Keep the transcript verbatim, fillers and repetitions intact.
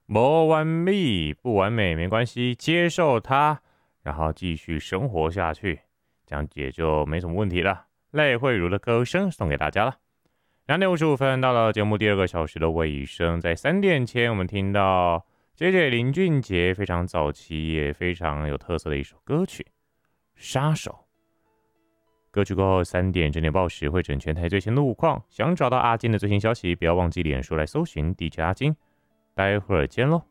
不完美，不完美没关系，接受它，然后继续生活下去，这样也就没什么问题了。赖慧茹的歌声送给大家了。两点五十五分到了节目第二个小时的尾声，在三点前我们听到 J J 林俊杰非常早期也非常有特色的一首歌曲《杀手》。歌曲过后三点整点报时会整全台最新路况，想找到阿金的最新消息，不要忘记脸书来搜寻 D J 阿金。待会儿见喽。